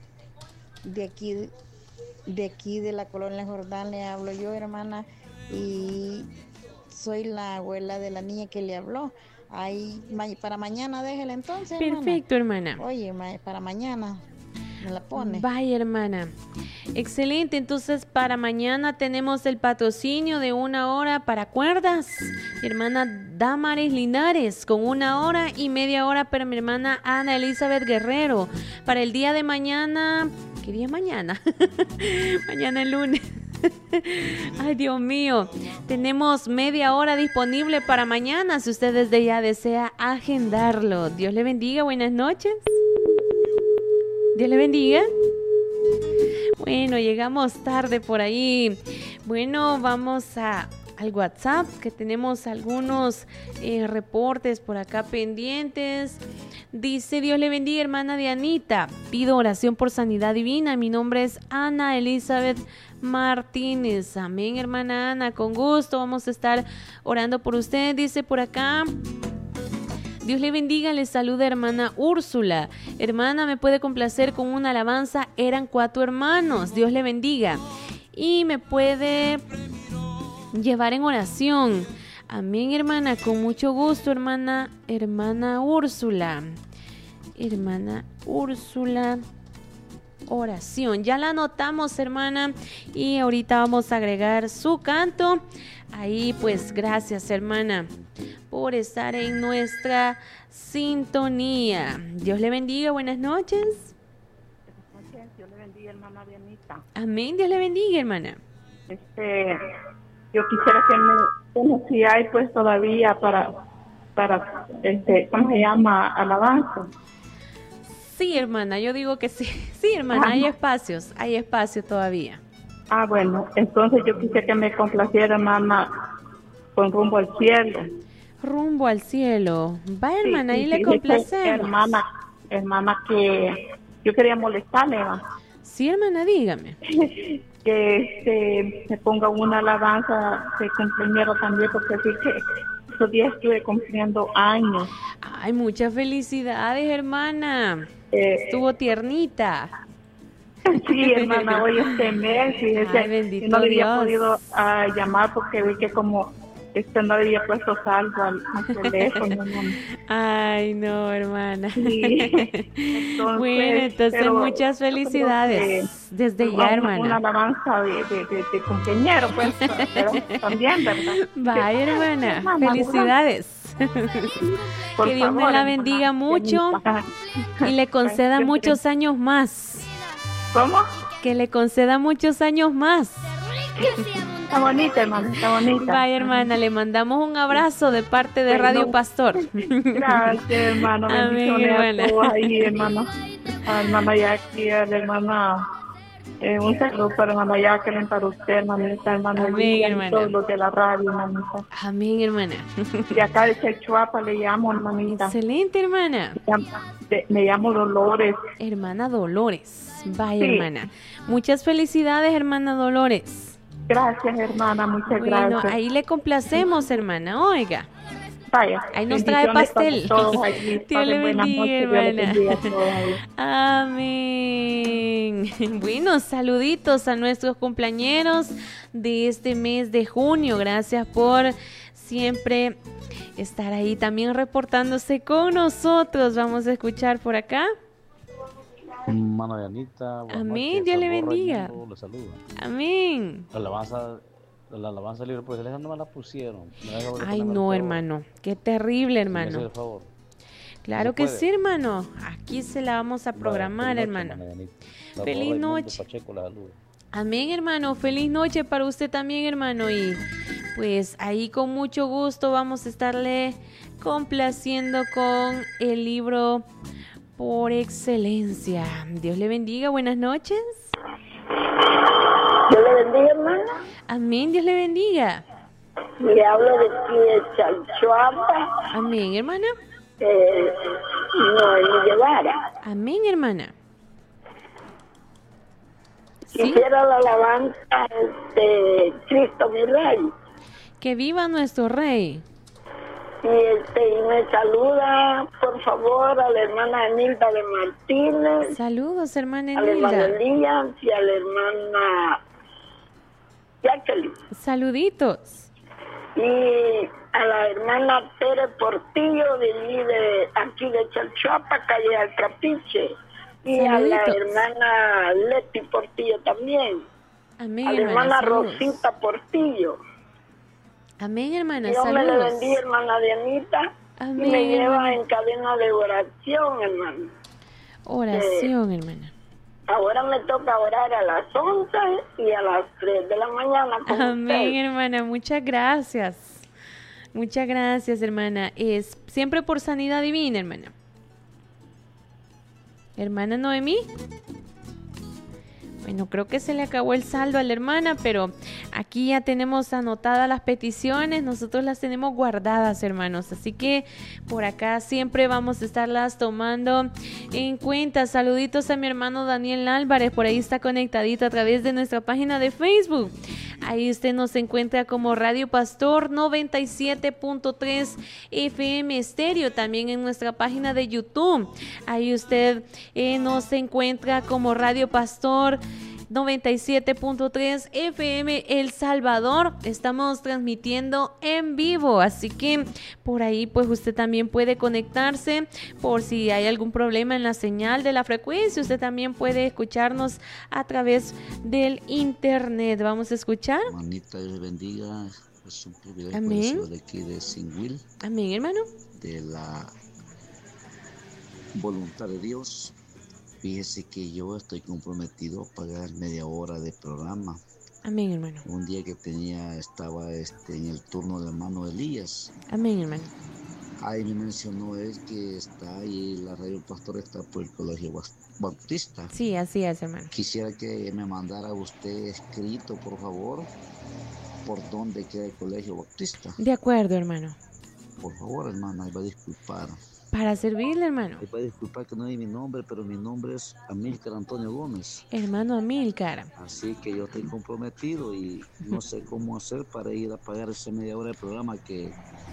De aquí, de aquí de la colonia Jordán le hablo yo, hermana, y soy la abuela de la niña que le habló. Ahí, ma- para mañana déjela entonces, hermana. Perfecto, hermana. Oye, ma- para mañana me la pone. Vaya, hermana. Excelente. Entonces, para mañana tenemos el patrocinio de una hora para cuerdas. Mi hermana Damaris Linares con una hora y media hora para mi hermana Ana Elizabeth Guerrero. Para el día de mañana, ¿qué día es mañana? Mañana es lunes. Ay, Dios mío. Tenemos media hora disponible para mañana si usted desde ya desea agendarlo. Dios le bendiga. Buenas noches. Dios le bendiga. Bueno, llegamos tarde por ahí. Bueno, vamos a, al WhatsApp, que tenemos algunos eh, reportes por acá pendientes. Dice, Dios le bendiga, hermana Dianita. Pido oración por sanidad divina. Mi nombre es Ana Elizabeth Martínez. Amén, hermana Ana. Con gusto vamos a estar orando por usted. Dice por acá... Dios le bendiga, le saluda hermana Úrsula. Hermana, me puede complacer con una alabanza. Eran cuatro hermanos. Dios le bendiga. Y me puede llevar en oración. Amén, hermana. Con mucho gusto, hermana, hermana Úrsula. Hermana Úrsula. Oración. Ya la anotamos, hermana. Y ahorita vamos a agregar su canto. Ahí, pues, gracias, hermana, por estar en nuestra sintonía. Dios le bendiga, buenas noches. Buenas noches, Dios le bendiga, hermana Dianita. Amén, Dios le bendiga, hermana. Este, yo quisiera que me, bueno, si hay pues todavía para, para, este, ¿cómo se llama? Alabanza. Sí, hermana, yo digo que sí. Sí, hermana, Ah, hay no. espacios, hay espacio todavía. Ah, bueno, entonces yo quisiera que me complaciera, hermana, con Rumbo al Cielo. Rumbo al cielo. Va, Sí, hermana, sí, ahí sí, le sí, complacemos. Hermana, hermana que yo quería molestarle, ¿va? Sí, hermana, dígame. Que este, se ponga una alabanza de cumpleaños también, porque sí que estos días estuve cumpliendo años. Ay, muchas felicidades, hermana. Eh, Estuvo tiernita. Sí, hermana, hoy este mes y, ese, Ay, bendito y no le había Dios. podido uh, llamar porque vi que como este no le había puesto saldo al, al teléfono. ¿No? Ay, no, hermana. Sí. Entonces, bueno, entonces pero muchas felicidades desde ya, una, hermana. Una alabanza de, de, de, de cumpleañero, pues, pero también, ¿verdad? Vaya, hermana, hermana, felicidades. Por que Dios favor, me la hermana, bendiga mucho y le conceda muchos años más. ¿Cómo? Que le conceda muchos años más. Está bonita, hermana, está bonita. Vaya, hermana, le mandamos un abrazo de parte de Radio Pastor. Gracias, hermano. Amén, Bendiciones hermana. a todos ahí, hermano. A la hermana Jackie, a la hermana... Eh, un saludo para hermana Jacqueline, para usted, hermanita, hermana. Amén, Lidia, y hermana. todos los de la radio, hermanita. Amén, hermana. Y acá de Chechuapa le llamo, hermanita. Excelente, hermana. Me llamo, de- me llamo Dolores. Hermana Dolores. Vaya, Sí. hermana. Muchas felicidades, hermana Dolores. Gracias, hermana, muchas Bueno, gracias. ahí le complacemos, hermana. Oiga. Vaya. Ahí nos trae bendiciones pastel. para todos allí. Dios Pasen le buenas bendiga, noches, Dios les hermana. bendiga a todos ahí. Amén. Bueno, saluditos a nuestros cumpleañeros de este mes de junio. Gracias por siempre estar ahí también reportándose con nosotros. Vamos a escuchar por acá. Hermana Dianita, buenas Amén, noches, Dios le Salvador bendiga. Raimundo le saluda. Amén. La alabanza, la alabanza libre por excelencia no me la pusieron. ¿Me da el favor de Ay, ponerme no, el hermano. Qué terrible, favor? Si me hace hermano. el favor. Claro ¿Se que puede? sí, hermano. Aquí se la vamos a programar, Vaya, hermano. hermana Dianita. Salvador Feliz Raimundo noche. Pacheco la saluda. Amén, hermano. Feliz noche para usted también, hermano. Y pues ahí con mucho gusto vamos a estarle complaciendo con el libro por excelencia. Dios le bendiga. Buenas noches. Dios le bendiga, hermana. Amén. Dios le bendiga. Le hablo de aquí de Chalchuapa, Amén, hermana. eh, Noel Guevara. Amén, hermana. Sí. Quisiera la alabanza de Cristo mi Rey. Que viva nuestro Rey. Y, este, y me saluda, por favor, a la hermana Nilda de Martínez, Saludos, hermana a la hermana Nilda. Elías y a la hermana Jacqueline. Saluditos. Y a la hermana Tere Portillo de, allí de aquí de Chalchuapa, calle al Trapiche. Y a la Saluditos. hermana Leti Portillo también. Amén, A la hermana. hermana Saludos. Rosita Portillo. Amén, hermana. Dios me le Saludos. bendiga, hermana Dianita. Amén, Y me lleva hermana. en cadena de oración, hermano. Oración, hermana. Ahora me toca orar a las once y a las tres de la mañana con Amén, usted. hermana. Muchas gracias. Muchas gracias, hermana. Es siempre por sanidad divina, hermana. Hermana Noemí. Bueno, creo que se le acabó el saldo a la hermana, pero aquí ya tenemos anotadas las peticiones, nosotros las tenemos guardadas, hermanos, así que por acá siempre vamos a estarlas tomando en cuenta. Saluditos a mi hermano Daniel Álvarez, por ahí está conectadito a través de nuestra página de Facebook. Ahí usted nos encuentra como Radio Pastor noventa y siete punto tres F M Estéreo, también en nuestra página de YouTube. Ahí usted eh, nos encuentra como Radio Pastor noventa y siete punto tres F M El Salvador. Estamos transmitiendo en vivo, así que por ahí pues usted también puede conectarse por si hay algún problema en la señal de la frecuencia. Usted también puede escucharnos a través del internet. Vamos a escuchar. Manita, Dios le bendiga. Es un privilegio Amén. poder ser de aquí de Sinwil, Amén, hermano. de la voluntad de Dios. Fíjese que yo estoy comprometido a pagar media hora de programa. Amén, hermano. Un día que tenía, estaba este, en el turno de hermano Elías. Amén, hermano. Ahí me mencionó él que está ahí, la Radio Pastor está por el Colegio Bautista. Sí, así es, hermano. Quisiera que me mandara usted escrito, por favor, por dónde queda el Colegio Bautista. De acuerdo, hermano. Por favor, hermana, me va a disculpar. Para servirle, hermano. Me puede disculpar que no di mi nombre, pero mi nombre es Amílcar Antonio Gómez. Hermano Amílcar. Así que yo estoy comprometido y no sé cómo hacer para ir a pagar esa media hora de programa que,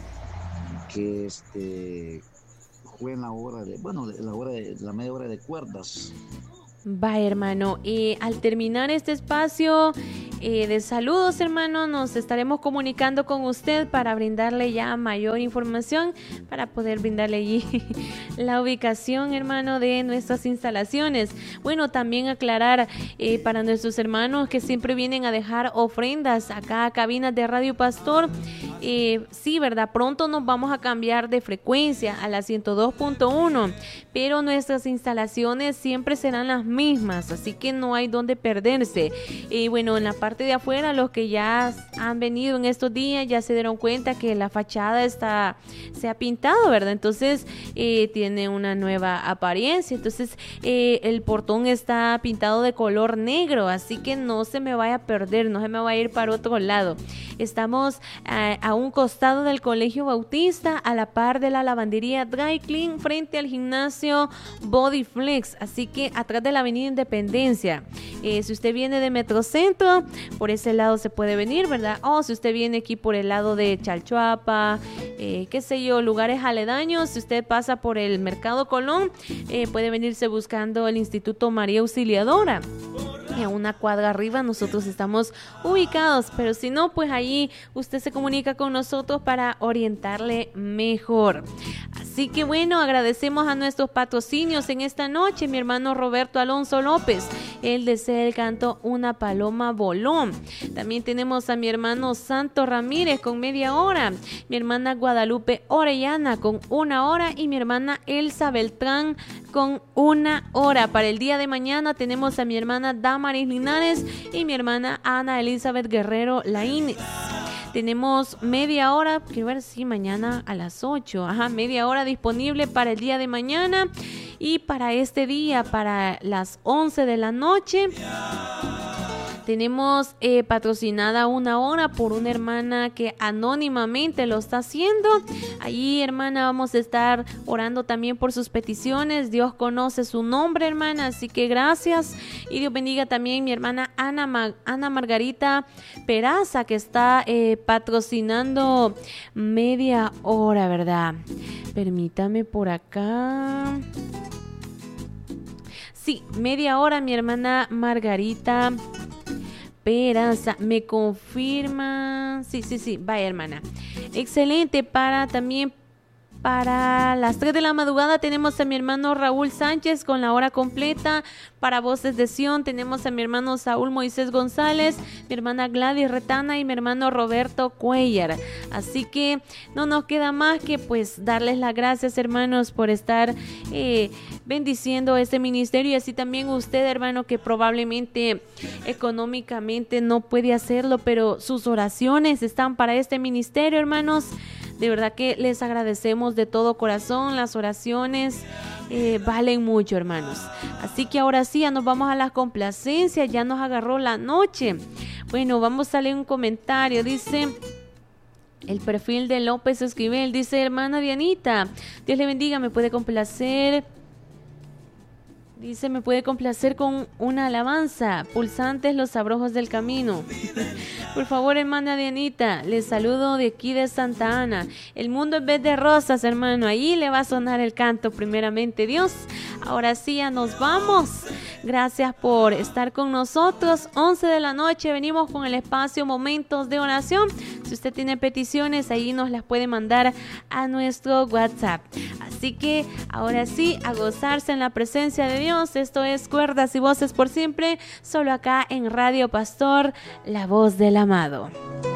que este, fue en la hora de, bueno, la hora de, la media hora de cuerdas. Va, hermano, eh, al terminar este espacio eh, de saludos, hermano, nos estaremos comunicando con usted para brindarle ya mayor información, para poder brindarle allí la ubicación, hermano, de nuestras instalaciones. Bueno, también aclarar eh, para nuestros hermanos que siempre vienen a dejar ofrendas acá a cabinas de Radio Pastor. Eh, sí, ¿verdad? Pronto nos vamos a cambiar de frecuencia a la ciento dos punto uno, pero nuestras instalaciones siempre serán las mismas, así que no hay donde perderse. Y bueno, en la parte de afuera, los que ya han venido en estos días ya se dieron cuenta que la fachada está, se ha pintado, ¿verdad? Entonces eh, tiene una nueva apariencia. Entonces eh, el portón está pintado de color negro, así que no se me vaya a perder, no se me vaya a ir para otro lado. Estamos a, a un costado del Colegio Bautista, a la par de la lavandería Dry Clean, frente al gimnasio Body Flex, así que atrás de la avenida Independencia. Eh, si usted viene de Metrocentro, por ese lado se puede venir, ¿verdad? O si usted viene aquí por el lado de Chalchuapa, eh, qué sé yo, lugares aledaños, si usted pasa por el Mercado Colón, eh, puede venirse buscando el Instituto María Auxiliadora. A una cuadra arriba nosotros estamos ubicados, pero si no, pues ahí usted se comunica con nosotros para orientarle mejor. Así que bueno, agradecemos a nuestros patrocinios en esta noche. Mi hermano Roberto Alonso López, él desea el canto Una Paloma Voló. También tenemos a mi hermano Santo Ramírez con media hora, mi hermana Guadalupe Orellana con una hora y mi hermana Elsa Beltrán con una hora. Para el día de mañana tenemos a mi hermana Damaris Linares y mi hermana Ana Elizabeth Guerrero Laínez. Tenemos media hora, quiero ver si mañana a las ocho, ajá, media hora disponible para el día de mañana. Y para este día, para las once de la noche, tenemos eh, patrocinada una hora por una hermana que anónimamente lo está haciendo. Allí, hermana, vamos a estar orando también por sus peticiones. Dios conoce su nombre, hermana, así que gracias. Y Dios bendiga también mi hermana Ana, Ma- Ana Margarita Peraza, que está eh, patrocinando media hora, ¿verdad? Permítame por acá. Sí, media hora mi hermana Margarita Peraza, me confirma. Sí, sí, sí, vaya hermana. Excelente. Para también para las tres de la madrugada tenemos a mi hermano Raúl Sánchez con la hora completa. Para Voces de Sion tenemos a mi hermano Saúl Moisés González, mi hermana Gladys Retana y mi hermano Roberto Cuellar. Así que no nos queda más que pues darles las gracias, hermanos, por estar eh, bendiciendo este ministerio, y así también usted, hermano, que probablemente económicamente no puede hacerlo, pero sus oraciones están para este ministerio, hermanos. De verdad que les agradecemos de todo corazón. Las oraciones eh, valen mucho, hermanos. Así que ahora sí, ya nos vamos a las complacencias. Ya nos agarró la noche. Bueno, vamos a leer un comentario. Dice el perfil de López Esquivel. Dice: hermana Dianita, Dios le bendiga, me puede complacer. Dice, me puede complacer con una alabanza, Pulsantes los Abrojos del Camino. Por favor, hermana Dianita, les saludo de aquí de Santa Ana. El mundo en vez de rosas, hermano, ahí le va a sonar el canto, primeramente Dios. Ahora sí, ya nos vamos. Gracias por estar con nosotros. once de la noche, venimos con el espacio Momentos de Oración. Si usted tiene peticiones, ahí nos las puede mandar a nuestro WhatsApp. Así que, ahora sí, a gozarse en la presencia de Dios. Esto es Cuerdas y Voces por Siempre, solo acá en Radio Pastor, la voz del amado.